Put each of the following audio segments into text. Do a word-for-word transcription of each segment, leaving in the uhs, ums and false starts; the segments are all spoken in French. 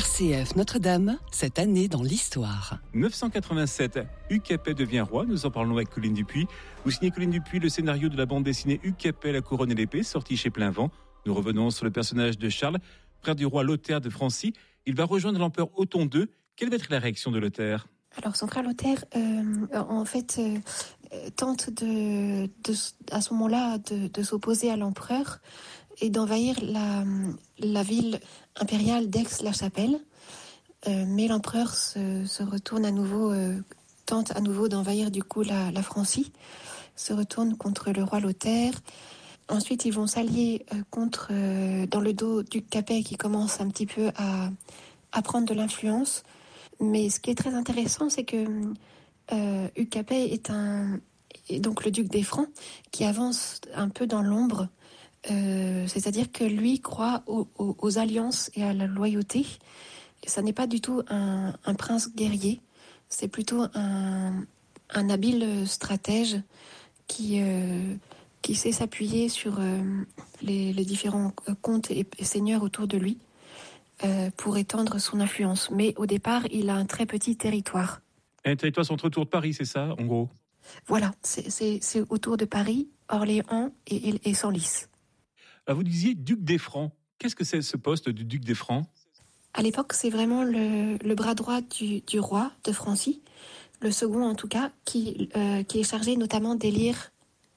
R C F Notre-Dame, cette année dans l'histoire. neuf cent quatre-vingt-sept, Hugues Capet devient roi. Nous en parlons avec Coline Dupuis. Vous signez, Coline Dupuis, le scénario de la bande dessinée Hugues Capet, la couronne et l'épée, sorti chez Plein Vent. Nous revenons sur le personnage de Charles, frère du roi Lothaire de Francie. Il va rejoindre l'empereur Othon deux. Quelle va être la réaction de Lothaire ? Alors son frère Lothaire, euh, en fait, euh, tente de, de, à ce moment-là de, de s'opposer à l'empereur et d'envahir la, la ville impériale d'Aix-la-Chapelle. Euh, mais l'empereur se, se retourne à nouveau, euh, tente à nouveau d'envahir du coup la, la Francie, se retourne contre le roi Lothaire. Ensuite, ils vont s'allier euh, contre, euh, dans le dos du Capet qui commence un petit peu à, à prendre de l'influence. Mais ce qui est très intéressant, c'est que euh, Hugues Capet est un, est donc le duc des Francs qui avance un peu dans l'ombre. Euh, c'est-à-dire que lui croit aux, aux, aux alliances et à la loyauté. Et ça n'est pas du tout un, un prince guerrier, c'est plutôt un, un habile stratège qui, euh, qui sait s'appuyer sur euh, les, les différents comtes et, et seigneurs autour de lui euh, pour étendre son influence. Mais au départ, il a un très petit territoire. Un territoire centre autour de Paris, c'est ça, en gros ? Voilà, c'est, c'est, c'est autour de Paris, Orléans et, et, et Senlis. Alors vous disiez duc des Francs. Qu'est-ce que c'est ce poste du duc des Francs ? À l'époque, c'est vraiment le, le bras droit du, du roi de Francie, le second en tout cas, qui, euh, qui est chargé notamment d'élire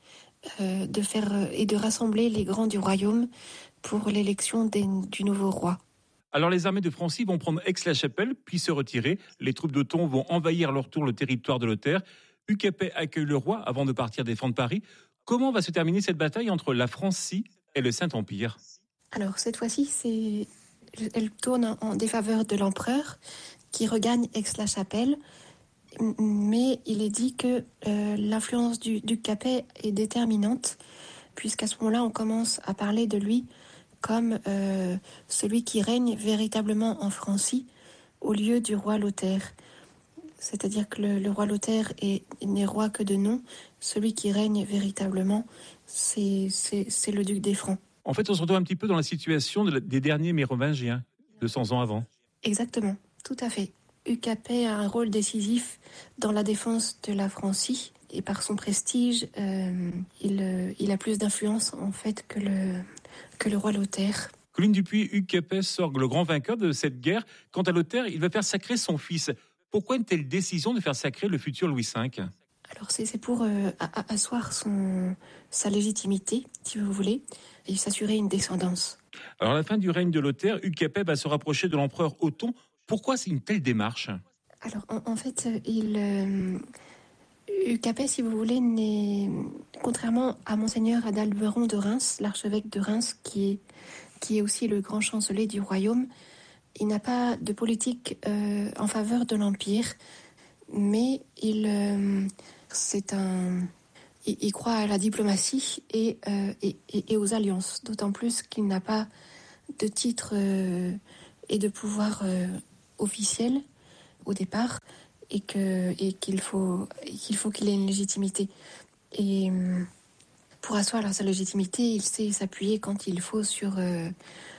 euh, de faire, euh, et de rassembler les grands du royaume pour l'élection des, du nouveau roi. Alors les armées de Francie vont prendre Aix-la-Chapelle, puis se retirer. Les troupes d'Othon vont envahir à leur tour le territoire de Lothaire. Hugues Capet accueille le roi avant de partir défendre Paris. Comment va se terminer cette bataille entre la Francie et le Saint-Empire ? Alors cette fois-ci, c'est... elle tourne en défaveur de l'empereur qui regagne Aix-la-Chapelle, mais il est dit que euh, l'influence du duc Capet est déterminante, puisqu'à ce moment-là, on commence à parler de lui comme euh, celui qui règne véritablement en Francie au lieu du roi Lothaire. C'est-à-dire que le, le roi Lothaire est, n'est roi que de nom, celui qui règne véritablement, c'est, c'est, c'est le duc des Francs. En fait, on se retrouve un petit peu dans la situation de la, des derniers mérovingiens, deux cents ans avant. Exactement, tout à fait. Hugues Capet a un rôle décisif dans la défense de la Francie et par son prestige, euh, il, euh, il a plus d'influence en fait que le, que le roi Lothaire. Coline Dupuis, Hugues Capet sort le grand vainqueur de cette guerre. Quant à Lothaire, il va faire sacrer son fils. Pourquoi une telle décision de faire sacrer le futur Louis cinq ? Alors c'est, c'est pour euh, asseoir son, sa légitimité, si vous voulez, et s'assurer une descendance. Alors à la fin du règne de Lothaire, Hugues Capet va se rapprocher de l'empereur Othon. Pourquoi c'est une telle démarche ? Alors en, en fait, il, euh, Hugues Capet, si vous voulez, n'est, contrairement à Monseigneur Adalberon de Reims, l'archevêque de Reims, qui est, qui est aussi le grand chancelier du royaume, il n'a pas de politique euh, en faveur de l'Empire, mais il, euh, c'est un, il, il croit à la diplomatie et, euh, et, et, et aux alliances, d'autant plus qu'il n'a pas de titre euh, et de pouvoir euh, officiel au départ, et, que, et qu'il, faut, et qu'il faut qu'il ait une légitimité. Et euh, pour asseoir sa légitimité, il sait s'appuyer quand il faut sur, euh,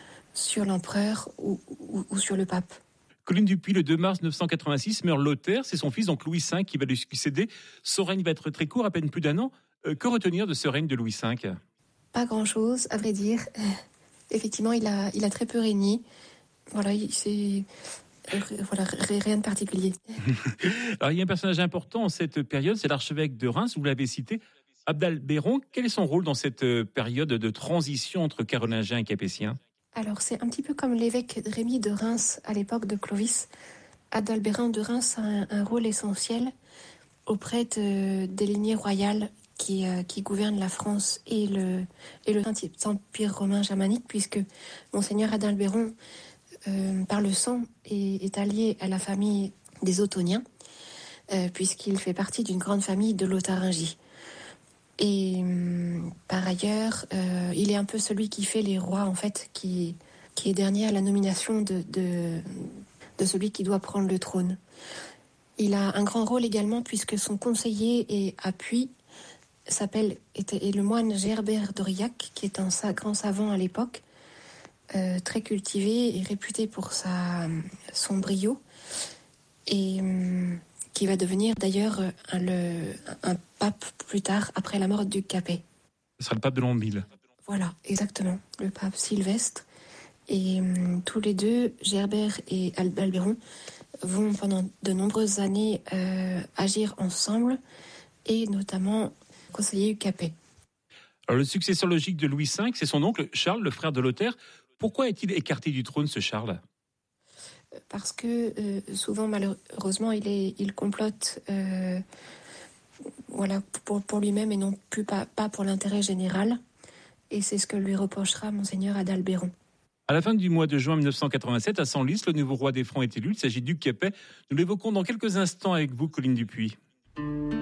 sur l'empereur ou, ou, ou sur le pape. Coline Dupuis, le deux mars neuf cent quatre-vingt-six, meurt Lothaire. C'est son fils, donc Louis cinq, qui va lui succéder. Son règne va être très court, à peine plus d'un an. Euh, que retenir de ce règne de Louis cinq ? Pas grand-chose, à vrai dire. Euh, effectivement, il a, il a très peu régné. Voilà, il, c'est... Euh, voilà, rien de particulier. Alors, il y a un personnage important en cette période, c'est l'archevêque de Reims, vous l'avez cité, Adalberon. Quel est son rôle dans cette période de transition entre carolingiens et capétiens ? Alors, c'est un petit peu comme l'évêque Rémy de Reims à l'époque de Clovis. Adalberon de Reims a un, un rôle essentiel auprès de, des lignées royales qui, euh, qui gouvernent la France et le, et le Saint-Empire romain germanique, puisque Monseigneur Adalberon, euh, par le sang, est, est allié à la famille des Othoniens, euh, puisqu'il fait partie d'une grande famille de Lotharingie. Et euh, par ailleurs, euh, il est un peu celui qui fait les rois, en fait, qui, qui est dernier à la nomination de, de, de celui qui doit prendre le trône. Il a un grand rôle également, puisque son conseiller et appui s'appelle, est, est le moine Gerbert d'Aurillac, qui est un grand savant à l'époque, euh, très cultivé et réputé pour sa, son brio, et euh, qui va devenir d'ailleurs un, le, un pape plus tard, après la mort du Capet. Ce sera le pape de l'an mille. Voilà, exactement, le pape Sylvestre. Et euh, tous les deux, Gerbert et Albéron, vont pendant de nombreuses années euh, agir ensemble, et notamment conseiller du Capet. Alors, le successeur logique de Louis cinq, c'est son oncle Charles, le frère de Lothaire. Pourquoi est-il écarté du trône, ce Charles ? Parce que euh, souvent, malheureusement, il, est, il complote euh, voilà, pour, pour lui-même et non plus pas, pas pour l'intérêt général. Et c'est ce que lui reprochera Monseigneur Adalbéron. À la fin du mois de juin mille neuf cent quatre-vingt-sept, à Senlis, le nouveau roi des Francs est élu. Il s'agit d'Hugues Capet. Nous l'évoquons dans quelques instants avec vous, Coline Dupuis.